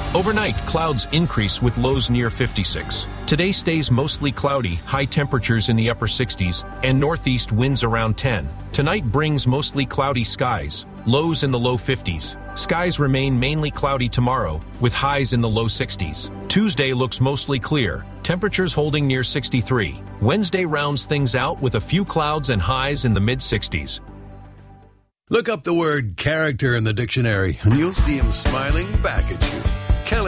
Overnight, clouds increase with lows near 56. Today stays mostly cloudy, high temperatures in the upper 60s, and northeast winds around 10. Tonight brings mostly cloudy skies, lows in the low 50s. Skies remain mainly cloudy tomorrow, with highs in the low 60s. Tuesday looks mostly clear, temperatures holding near 63. Wednesday rounds things out with a few clouds and highs in the mid-60s. Look up the word character in the dictionary, and you'll see him smiling back at you.